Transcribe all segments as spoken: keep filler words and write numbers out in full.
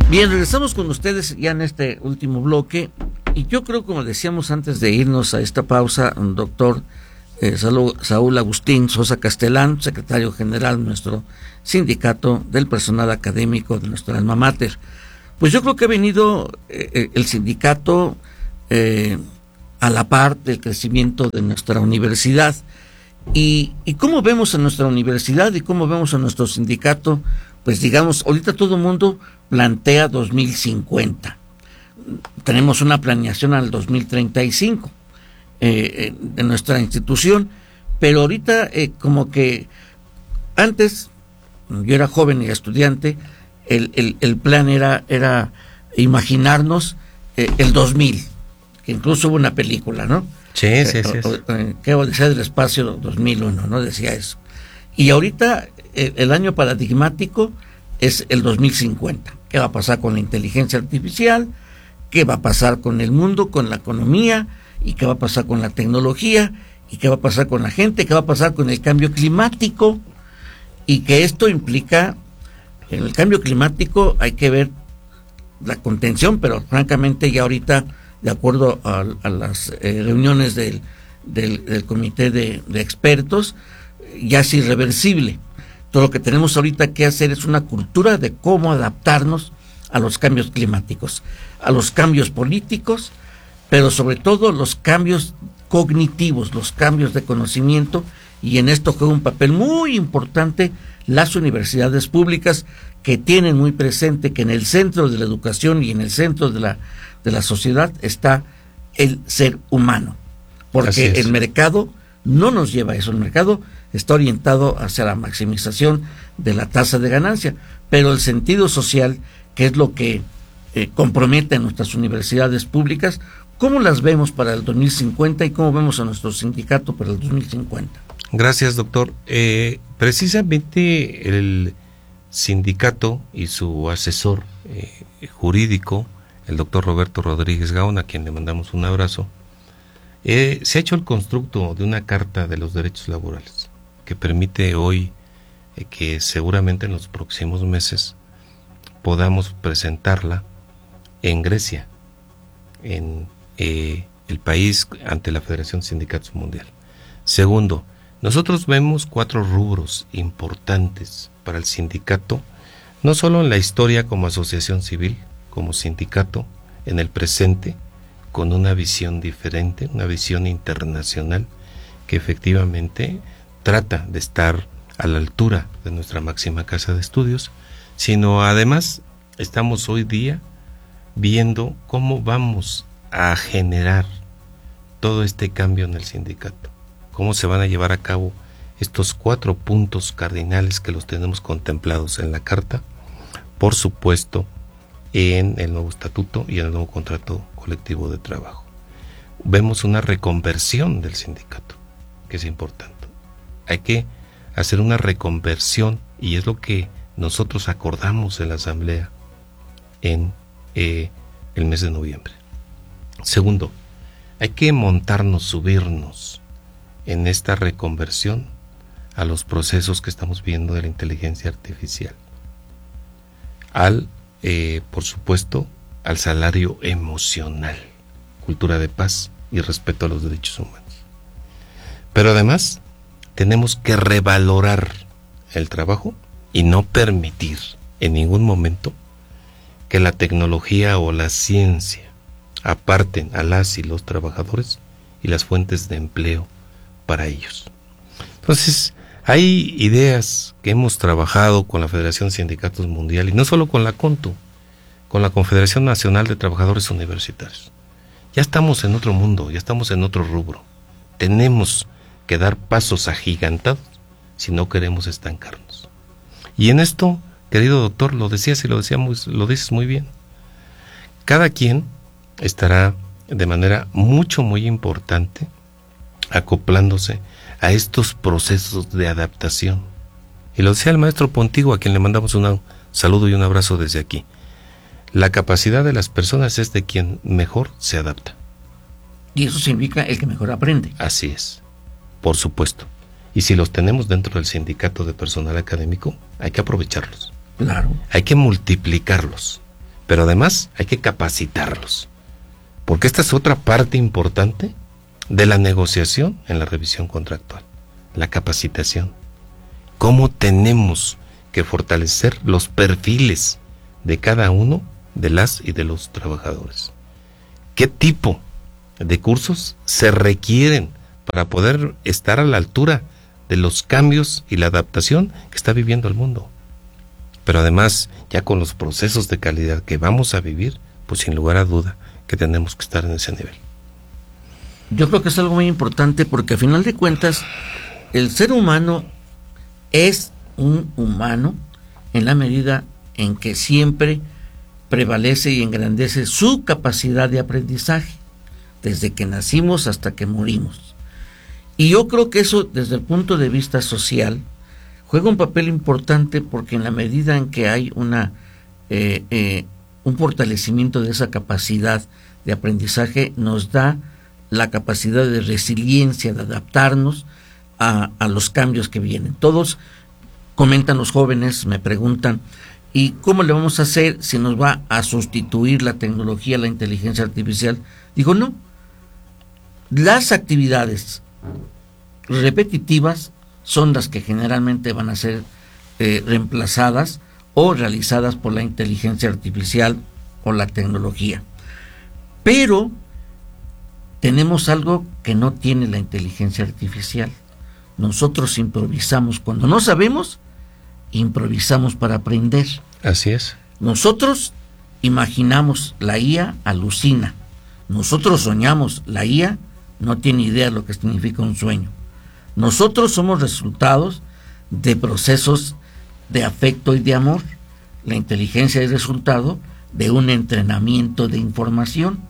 Bien, regresamos con ustedes ya en este último bloque, y yo creo, como decíamos antes de irnos a esta pausa, doctor eh, Saúl Agustín Sosa Castellán, secretario general de nuestro sindicato del personal académico de nuestra alma mater, pues yo creo que ha venido eh, el sindicato eh, a la par del crecimiento de nuestra universidad, y, y cómo vemos a nuestra universidad y cómo vemos a nuestro sindicato. Pues digamos, ahorita todo el mundo plantea dos mil cincuenta. Tenemos una planeación al dos mil treinta y cinco eh, de nuestra institución, pero ahorita eh, como que antes, yo era joven y estudiante, el, el, el plan era, era imaginarnos eh, el dos mil, que incluso hubo una película, ¿no? Sí, sí, sí. Eh, ¿Qué Odisea del Espacio dos mil uno, ¿no? Decía eso. Y ahorita el, el año paradigmático es el dos mil cincuenta. ¿Qué va a pasar con la inteligencia artificial? ¿Qué va a pasar con el mundo, con la economía? ¿Y qué va a pasar con la tecnología? ¿Y qué va a pasar con la gente? ¿Qué va a pasar con el cambio climático? Y que esto implica, en el cambio climático hay que ver la contención, pero francamente ya ahorita, de acuerdo a, a las eh, reuniones del, del, del comité de, de expertos, ya es irreversible. Todo lo que tenemos ahorita que hacer es una cultura de cómo adaptarnos a los cambios climáticos, a los cambios políticos, pero sobre todo los cambios cognitivos, los cambios de conocimiento, y en esto juega un papel muy importante las universidades públicas, que tienen muy presente que en el centro de la educación y en el centro de la, de la sociedad está el ser humano, porque el mercado no nos lleva a eso. El mercado está orientado hacia la maximización de la tasa de ganancia, pero el sentido social, que es lo que eh, compromete a nuestras universidades públicas, ¿cómo las vemos para el dos mil cincuenta y cómo vemos a nuestro sindicato para el dos mil cincuenta? Gracias, doctor. Eh, precisamente el sindicato y su asesor eh, jurídico, el doctor Roberto Rodríguez Gaón, a quien le mandamos un abrazo, eh, se ha hecho el constructo de una carta de los derechos laborales que permite hoy eh, que seguramente en los próximos meses podamos presentarla en Grecia, en eh, el país, ante la Federación de Sindicatos Mundial. Segundo, nosotros vemos cuatro rubros importantes para el sindicato, no solo en la historia como asociación civil, como sindicato, en el presente, con una visión diferente, una visión internacional, que efectivamente trata de estar a la altura de nuestra máxima casa de estudios, sino además estamos hoy día viendo cómo vamos a generar todo este cambio en el sindicato, cómo se van a llevar a cabo estos cuatro puntos cardinales que los tenemos contemplados en la carta, por supuesto en el nuevo estatuto y en el nuevo contrato colectivo de trabajo. Vemos una reconversión del sindicato, que es importante. Hay que hacer una reconversión, y es lo que nosotros acordamos en la asamblea en eh, el mes de noviembre. Segundo, hay que montarnos, subirnos en esta reconversión a los procesos que estamos viendo de la inteligencia artificial, al, eh, por supuesto, al salario emocional, cultura de paz y respeto a los derechos humanos. Pero además tenemos que revalorar el trabajo y no permitir en ningún momento que la tecnología o la ciencia aparten a las y los trabajadores y las fuentes de empleo para ellos. Entonces, hay ideas que hemos trabajado con la Federación de Sindicatos Mundial, y no solo con la CONTU, con la Confederación Nacional de Trabajadores Universitarios. Ya estamos en otro mundo, ya estamos en otro rubro. Tenemos que dar pasos agigantados si no queremos estancarnos. Y en esto, querido doctor, lo decías y lo, decía muy, lo dices muy bien. Cada quien estará de manera mucho, muy importante acoplándose a estos procesos de adaptación. Y lo decía el maestro Pontigo, a quien le mandamos un saludo y un abrazo desde aquí. La capacidad de las personas es de quien mejor se adapta. Y eso significa el que mejor aprende. Así es, por supuesto. Y si los tenemos dentro del sindicato de personal académico, hay que aprovecharlos. Claro. Hay que multiplicarlos. pero además hay que capacitarlos, porque esta es otra parte importante de la negociación en la revisión contractual, la capacitación. ¿Cómo tenemos que fortalecer los perfiles de cada uno de las y de los trabajadores? ¿Qué tipo de cursos se requieren para poder estar a la altura de los cambios y la adaptación que está viviendo el mundo? Pero además, ya con los procesos de calidad que vamos a vivir, pues sin lugar a duda que tenemos que estar en ese nivel. Yo creo que es algo muy importante porque a final de cuentas el ser humano es un humano en la medida en que siempre prevalece y engrandece su capacidad de aprendizaje, desde que nacimos hasta que morimos. Y yo creo que eso, desde el punto de vista social, juega un papel importante porque en la medida en que hay una eh, eh, un fortalecimiento de esa capacidad de aprendizaje, nos da la capacidad de resiliencia, de adaptarnos a, a los cambios que vienen. Todos comentan los jóvenes, me preguntan, ¿y cómo le vamos a hacer si nos va a sustituir la tecnología, la inteligencia artificial? Digo, no. Las actividades repetitivas son las que generalmente van a ser eh, reemplazadas o realizadas por la inteligencia artificial o la tecnología. Pero tenemos algo que no tiene la inteligencia artificial. Nosotros improvisamos. Cuando no sabemos, improvisamos para aprender. Así es. Nosotros imaginamos, la I A alucina. Nosotros soñamos, la I A no tiene idea de lo que significa un sueño. Nosotros somos resultados de procesos de afecto y de amor. La inteligencia es resultado de un entrenamiento de información.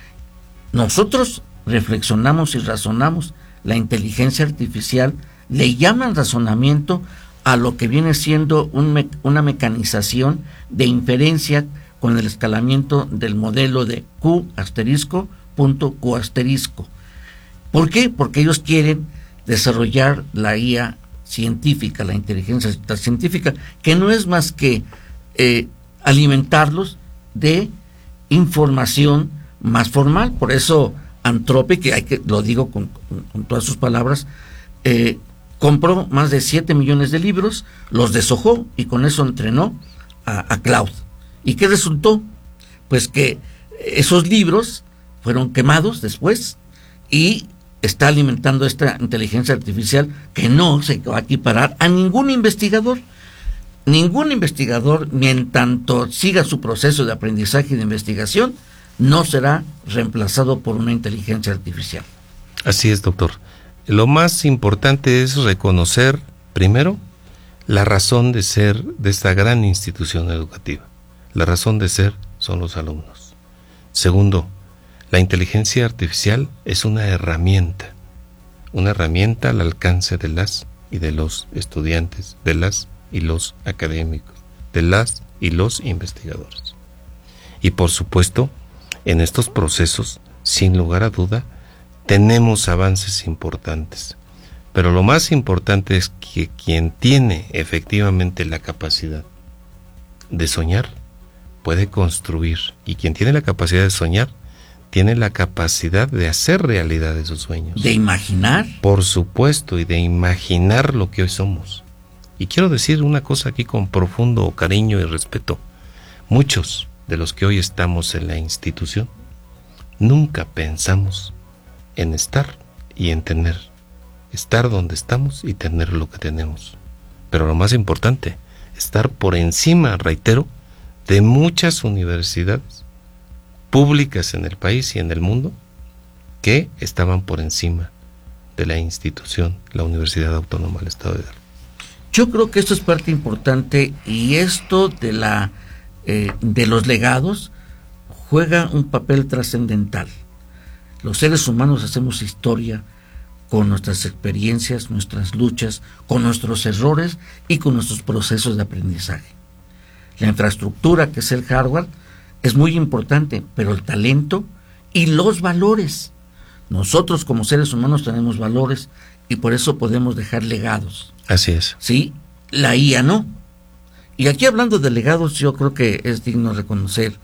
Nosotros reflexionamos y razonamos. La inteligencia artificial le llaman razonamiento a lo que viene siendo un me- una mecanización de inferencia con el escalamiento del modelo de Q asterisco punto Q asterisco. ¿Por qué? Porque ellos quieren desarrollar la I A científica, la inteligencia científica, que no es más que eh, alimentarlos de información más formal. Por eso Anthropic, que hay que lo digo con, con, con todas sus palabras, eh, compró más de siete millones de libros, los deshojó y con eso entrenó a, a Cloud. ¿Y qué resultó? Pues que esos libros fueron quemados después y está alimentando esta inteligencia artificial que no se va a equiparar a ningún investigador. Ningún investigador, ni en tanto siga su proceso de aprendizaje y de investigación, no será reemplazado por una inteligencia artificial. Así es, doctor. Lo más importante es reconocer, primero, la razón de ser de esta gran institución educativa. La razón de ser son los alumnos. Segundo, la inteligencia artificial es una herramienta, una herramienta al alcance de las y de los estudiantes, de las y los académicos, de las y los investigadores. Y por supuesto, en estos procesos, sin lugar a duda, tenemos avances importantes. Pero lo más importante es que quien tiene efectivamente la capacidad de soñar, puede construir. Y quien tiene la capacidad de soñar, tiene la capacidad de hacer realidad esos sueños. De imaginar. Por supuesto, y de imaginar lo que hoy somos. Y quiero decir una cosa aquí con profundo cariño y respeto. Muchos de los que hoy estamos en la institución, nunca pensamos en estar y en tener. Estar donde estamos y tener lo que tenemos. Pero lo más importante, estar por encima, reitero, de muchas universidades públicas en el país y en el mundo que estaban por encima de la institución, la Universidad Autónoma del Estado de Hidalgo. Yo creo que esto es parte importante y esto de la eh, de los legados juega un papel trascendental. Los seres humanos hacemos historia con nuestras experiencias, nuestras luchas, con nuestros errores y con nuestros procesos de aprendizaje. La infraestructura, que es el hardware, es muy importante, pero el talento y los valores. Nosotros como seres humanos tenemos valores y por eso podemos dejar legados. Así es. Sí, la I A no. Y aquí hablando de legados, yo creo que es digno reconocer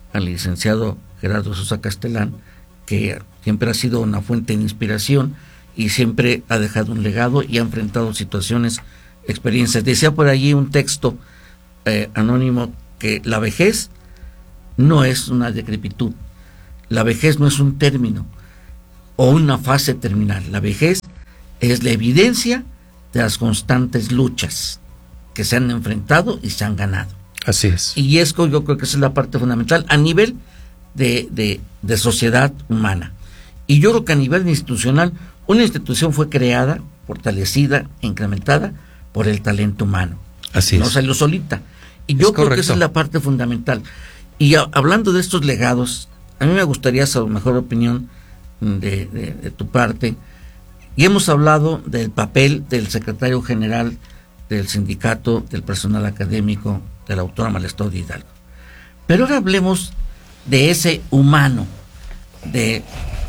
al licenciado Gerardo Sosa Castellán, que siempre ha sido una fuente de inspiración y siempre ha dejado un legado y ha enfrentado situaciones, experiencias. Decía por allí un texto eh, anónimo que la vejez no es una decrepitud, la vejez no es un término o una fase terminal, la vejez es la evidencia de las constantes luchas que se han enfrentado y se han ganado. Así es. Y esto yo creo que esa es la parte fundamental a nivel de, de, de sociedad humana. Y yo creo que a nivel institucional, una institución fue creada, fortalecida, incrementada por el talento humano. Así no es. salió solita. Y yo Es creo correcto. que esa es la parte fundamental. Y a, hablando de estos legados, a mí me gustaría saber mejor opinión de, de, de tu parte. Y hemos hablado del papel del secretario general del Sindicato del Personal Académico de la Autónoma del Estado de Hidalgo. Pero ahora hablemos de ese humano, de,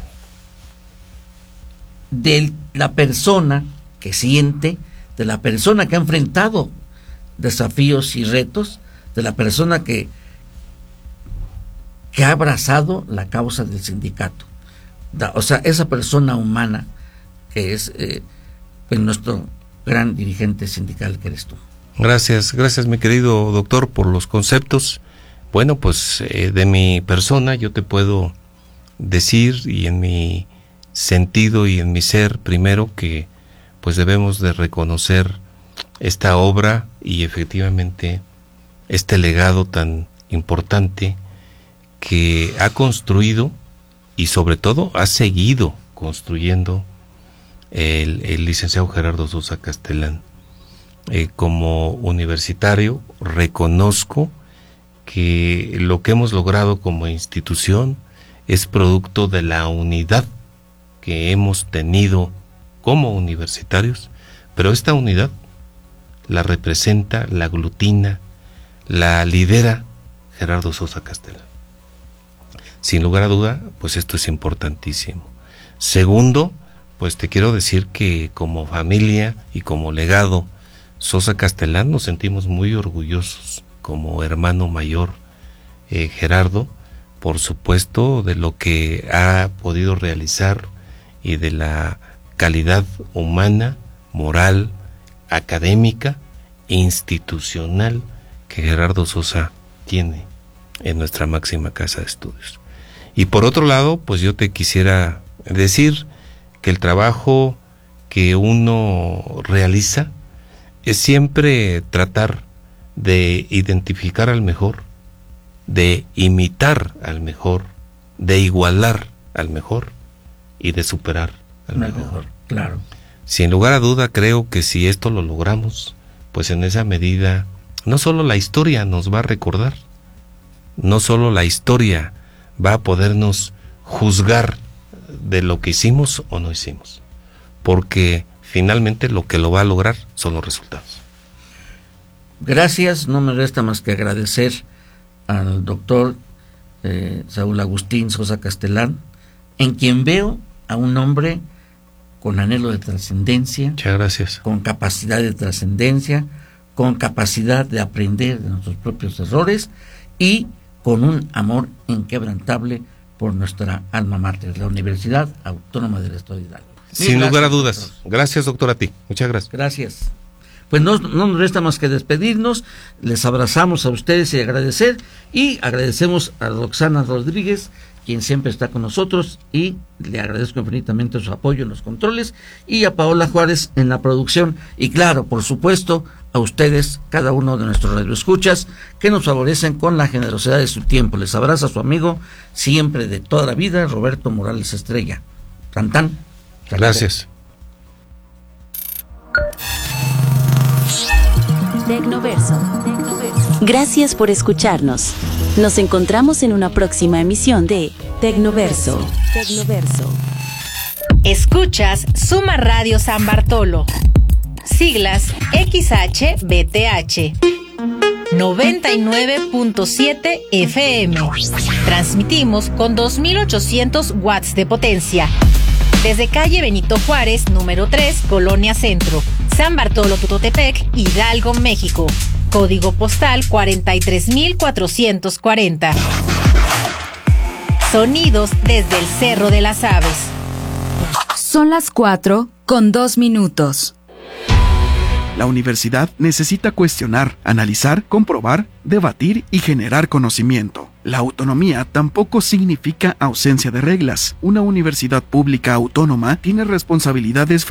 de la persona que siente, de la persona que ha enfrentado desafíos y retos, de la persona que, que ha abrazado la causa del sindicato. Da, o sea, esa persona humana que es eh, pues nuestro gran dirigente sindical que eres tú. Gracias, gracias mi querido doctor por los conceptos. Bueno, pues eh, de mi persona yo te puedo decir, y en mi sentido y en mi ser, primero que pues debemos de reconocer esta obra y efectivamente este legado tan importante que ha construido y sobre todo ha seguido construyendo el, el licenciado Gerardo Sosa Castellán. Eh, como universitario reconozco que lo que hemos logrado como institución es producto de la unidad que hemos tenido como universitarios, pero esta unidad la representa, la aglutina, la lidera Gerardo Sosa Castellán. Sin lugar a duda, pues esto es importantísimo. Segundo, pues te quiero decir que como familia y como legado Sosa Castellán nos sentimos muy orgullosos como hermano mayor eh, Gerardo, por supuesto, de lo que ha podido realizar y de la calidad humana, moral, académica e institucional que Gerardo Sosa tiene en nuestra máxima casa de estudios. Y por otro lado, pues yo te quisiera decir que el trabajo que uno realiza es siempre tratar de identificar al mejor, de imitar al mejor, de igualar al mejor y de superar al mejor. mejor. Claro. Sin lugar a duda, creo que si esto lo logramos, pues en esa medida, no solo la historia nos va a recordar, no solo la historia va a podernos juzgar de lo que hicimos o no hicimos, porque finalmente lo que lo va a lograr son los resultados. Gracias, no me resta más que agradecer al doctor eh, Saúl Agustín Sosa Castellán, en quien veo a un hombre con anhelo de trascendencia, Muchas gracias. con capacidad de trascendencia, con capacidad de aprender de nuestros propios errores y con un amor inquebrantable por nuestra alma mater, la Universidad Autónoma del Estado de Hidalgo. Sin Mil lugar a gracias, dudas. doctor. Gracias, doctor, a ti. Muchas gracias. Gracias. Pues no, no nos resta más que despedirnos, les abrazamos a ustedes y agradecer, y agradecemos a Roxana Rodríguez, quien siempre está con nosotros, y le agradezco infinitamente su apoyo en los controles, y a Paola Juárez en la producción, y claro, por supuesto, a ustedes, cada uno de nuestros radioescuchas, que nos favorecen con la generosidad de su tiempo. Les abraza su amigo, siempre de toda la vida, Roberto Morales Estrella. Tan tan. Gracias. Tecnoverso. Gracias por escucharnos. Nos encontramos en una próxima emisión de Tecnoverso. Tecnoverso. Escuchas Suma Radio San Bartolo. Siglas X H B T H. noventa y nueve punto siete F M. Transmitimos con dos mil ochocientos watts de potencia. Desde calle Benito Juárez, número tres, Colonia Centro, San Bartolo Tutotepec, Hidalgo, México. Código postal cuarenta y tres mil cuatrocientos cuarenta. Sonidos desde el Cerro de las Aves. Son las cuatro con dos minutos. La universidad necesita cuestionar, analizar, comprobar, debatir y generar conocimiento. La autonomía tampoco significa ausencia de reglas. Una universidad pública autónoma tiene responsabilidades